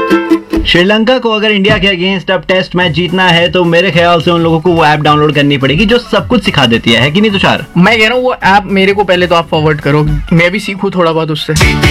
श्रीलंका को अगर इंडिया के अगेंस्ट अब टेस्ट मैच जीतना है तो मेरे ख्याल से उन लोगों को वो ऐप डाउनलोड करनी पड़ेगी जो सब कुछ सिखा देती है कि नहीं तुषार? मैं कह रहा हूँ वो ऐप मेरे को पहले तो आप फॉरवर्ड करो, मैं भी सीखूं थोड़ा बहुत उससे।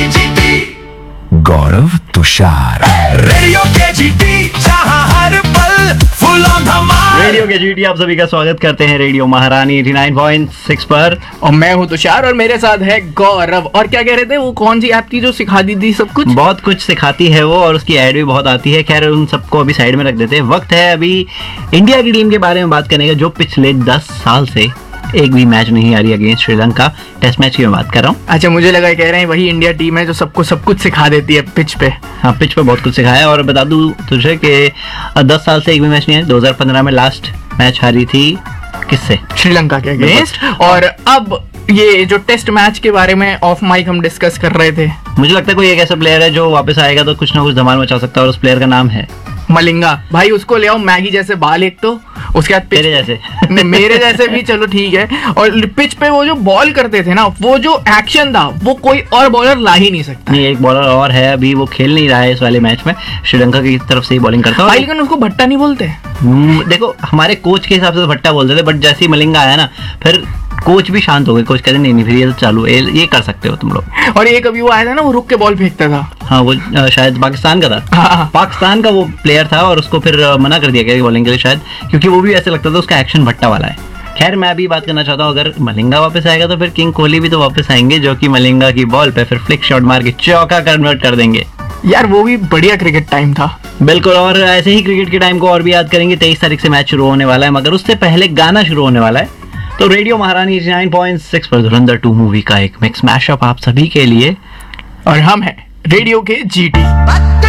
गौरव तुषार रेडियो के जीटी, जहां हर पल फुल ऑन धमाल। रेडियो के जीटी आप सभी का स्वागत करते हैं रेडियो महारानी 89.6 पर। और मैं हूँ तुषार और मेरे साथ है गौरव। और क्या कह रहे थे, वो कौन सी ऐप थी जो सिखा दी थी सब कुछ? बहुत कुछ सिखाती है वो और उसकी ऐड भी बहुत आती है। खैर उन सबको अभी साइड में रख देते हैं। वक्त है अभी इंडिया की टीम के बारे में बात करने का जो पिछले 10 साल से एक भी मैच नहीं आ रही अगेंस्ट श्रीलंका। टेस्ट मैच की मैं बात कर रहा हूँ। अच्छा, मुझे लगा कह रहे हैं वही इंडिया टीम है जो सबको सब कुछ सिखा देती है पिच पे। हाँ, पिच पे बहुत कुछ सिखाया। और बता दूं तुझे कि 10 साल से एक भी मैच नहीं है। 2015 में लास्ट मैच हारी थी किससे? श्रीलंका के अगेंस्ट। और अब ये जो टेस्ट मैच के बारे में ऑफ माइक हम डिस्कस कर रहे थे, मुझे लगता है कोई एक ऐसा प्लेयर है जो वापस आएगा तो कुछ ना कुछ धमाल मचा सकता है और उस प्लेयर का नाम है मलिंगा। भाई उसको ले आओ, मैगी जैसे बाल एक तो, उसके बाद तेरे जैसे मेरे जैसे भी चलो ठीक है। और पिच पे वो जो बॉल करते थे ना, वो जो एक्शन था वो कोई और बॉलर ला ही नहीं सकता। नहीं, एक बॉलर और है, अभी वो खेल नहीं रहा है इस वाले मैच में, श्रीलंका की तरफ से ही बॉलिंग करता है। लेकिन उसको भट्टा नहीं बोलते। देखो हमारे कोच के हिसाब से तो भट्टा बोलते थे, बट जैसे ही मलिंगा आया ना फिर कोच भी शांत हो गए। कोच कहते नहीं फिर ये तो चालू ये कर सकते हो तुम लोग। और ये कभी वो आया था ना, वो रुक के बॉल फेंकता था। हाँ, वो शायद पाकिस्तान का था। हाँ। पाकिस्तान का वो प्लेयर था और उसको फिर मना कर दिया गया बॉलिंग के लिए शायद, क्योंकि वो भी ऐसे लगता था उसका एक्शन भट्टा वाला है। खैर मैं अभी बात करना चाहता हूँ, अगर मलिंगा वापस आएगा तो फिर किंग कोहली भी तो वापस आएंगे, जो कि मलिंगा की बॉल पे फिर फ्लिक शॉट मार के चौका कन्वर्ट कर देंगे। यार वो भी बढ़िया क्रिकेट टाइम था। बिल्कुल, और ऐसे ही क्रिकेट के टाइम को और भी याद करेंगे। 23 तारीख से मैच शुरू होने वाला है, मगर उससे पहले गाना शुरू होने वाला है। तो रेडियो महारानी 89.6 पर धुरंधर 2 मूवी का एक मिक्स मैशअप आप सभी के लिए। और हम हैं रेडियो के जीटी।